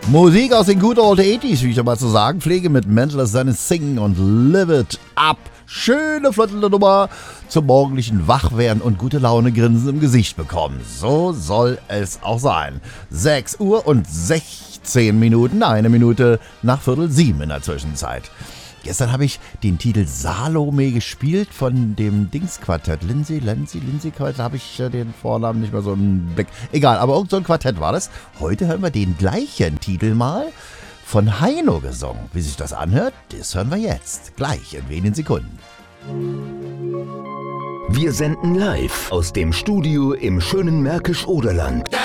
Musik aus den good old 80s, wie ich mal zu sagen pflege, mit Mental seine Sing und Live It Up. Schöne flotte Nummer zum morgendlichen Wachwerden und gute Laune Grinsen im Gesicht bekommen. So soll es auch sein. 6 Uhr und 16 Minuten, eine Minute nach 6:45 in der Zwischenzeit. Gestern habe ich den Titel Salome gespielt von dem Dings-Quartett. Lindsay Quartett, habe ich den Vornamen nicht mehr so im Blick. Egal, aber irgend so ein Quartett war das. Heute hören wir den gleichen Titel mal von Heino gesungen. Wie sich das anhört, das hören wir jetzt. Gleich in wenigen Sekunden. Wir senden live aus dem Studio im schönen Märkisch-Oderland.